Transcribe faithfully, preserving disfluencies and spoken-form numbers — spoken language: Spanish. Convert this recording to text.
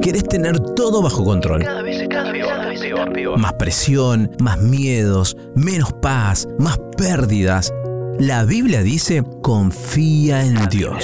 Querés tener todo bajo control. Cada vez está peor, cada vez está peor. Más presión, más miedos, menos paz, más pérdidas. La Biblia dice, confía en Dios.